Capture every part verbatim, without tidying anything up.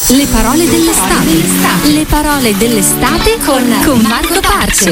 Le parole dell'estate. Le parole dell'estate con, con Marco Parce.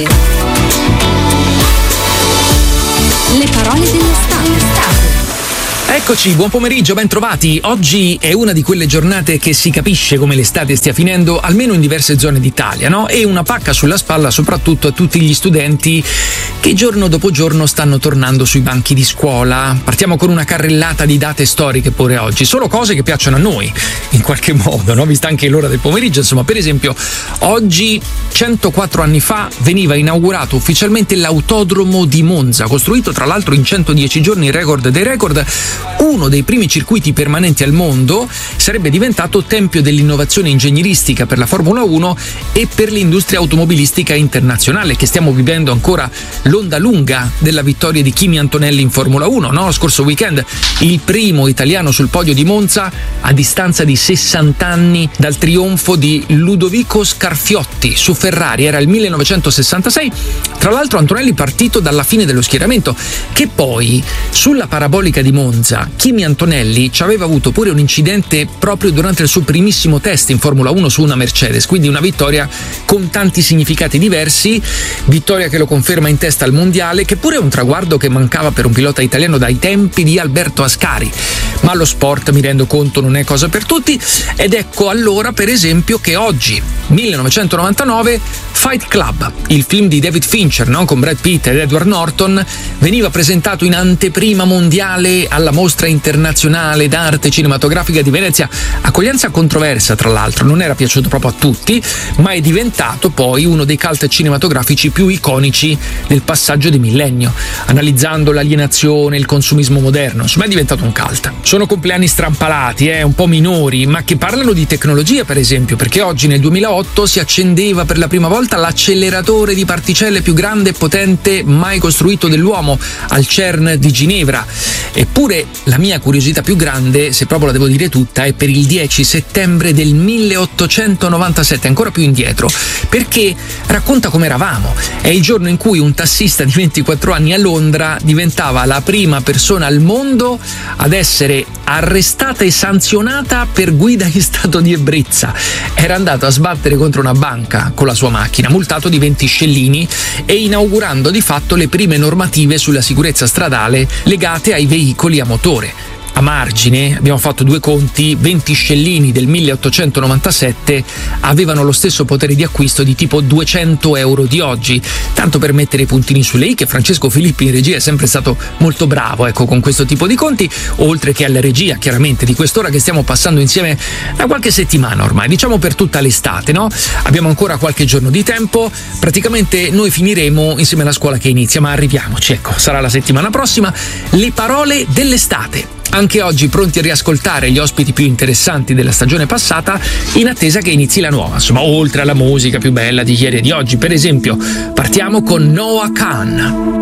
Le parole dell'estate. Eccoci, buon pomeriggio, ben trovati. Oggi è una di quelle giornate che si capisce come l'estate stia finendo, almeno in diverse zone d'Italia, no? E una pacca sulla spalla soprattutto a tutti gli studenti che giorno dopo giorno stanno tornando sui banchi di scuola. Partiamo con una carrellata di date storiche pure oggi, solo cose che piacciono a noi, in qualche modo, no? Vista anche l'ora del pomeriggio, insomma, per esempio, oggi, centoquattro anni fa, veniva inaugurato ufficialmente l'autodromo di Monza, costruito tra l'altro in centodieci giorni, record dei record. Uno dei primi circuiti permanenti al mondo, sarebbe diventato tempio dell'innovazione ingegneristica per la Formula uno e per l'industria automobilistica internazionale, che stiamo vivendo ancora l'onda lunga della vittoria di Kimi Antonelli in Formula uno, no? Lo scorso weekend il primo italiano sul podio di Monza a distanza di sessanta anni dal trionfo di Ludovico Scarfiotti su Ferrari, era il millenovecentosessantasei. Tra l'altro Antonelli partito dalla fine dello schieramento, che poi sulla parabolica di Monza Kimi Antonelli ci aveva avuto pure un incidente proprio durante il suo primissimo test in Formula uno su una Mercedes, quindi una vittoria con tanti significati diversi, vittoria che lo conferma in testa al mondiale, che pure è un traguardo che mancava per un pilota italiano dai tempi di Alberto Ascari. Ma lo sport, mi rendo conto, non è cosa per tutti, ed ecco allora per esempio che oggi, millenovecentonovantanove, Fight Club, il film di David Fincher, no? Con Brad Pitt ed Edward Norton, veniva presentato in anteprima mondiale alla Mostra Internazionale d'Arte Cinematografica di Venezia. Accoglienza controversa, tra l'altro, non era piaciuto proprio a tutti, ma è diventato poi uno dei cult cinematografici più iconici del passaggio di millennio, analizzando l'alienazione, il consumismo moderno, insomma è diventato un cult. Sono compleanni strampalati, eh, un po' minori, ma che parlano di tecnologia, per esempio, perché oggi nel duemilaotto si accendeva per la prima volta l'acceleratore di particelle più grande e potente mai costruito dell'uomo al CERN di Ginevra. Eppure la mia curiosità più grande, se proprio la devo dire tutta, è per il dieci settembre del milleottocentonovantasette, ancora più indietro, perché racconta come eravamo. È il giorno in cui un tassista di ventiquattro anni a Londra diventava la prima persona al mondo ad essere arrestata e sanzionata per guida in stato di ebbrezza. Era andato a sbattere contro una banca con la sua macchina, multato di venti scellini e inaugurando di fatto le prime normative sulla sicurezza stradale legate ai veicoli a motore. A margine abbiamo fatto due conti: venti scellini del milleottocentonovantasette avevano lo stesso potere di acquisto di tipo duecento euro di oggi, tanto per mettere i puntini sulle i, che Francesco Filippi in regia è sempre stato molto bravo, ecco, con questo tipo di conti, oltre che alla regia chiaramente di quest'ora che stiamo passando insieme da qualche settimana ormai, diciamo per tutta l'estate, no? Abbiamo ancora qualche giorno di tempo, praticamente noi finiremo insieme alla scuola che inizia, ma arriviamoci, ecco, sarà la settimana prossima. Le parole dell'estate. Anche oggi pronti a riascoltare gli ospiti più interessanti della stagione passata in attesa che inizi la nuova, insomma, oltre alla musica più bella di ieri e di oggi. Per esempio, partiamo con Noah Kahan.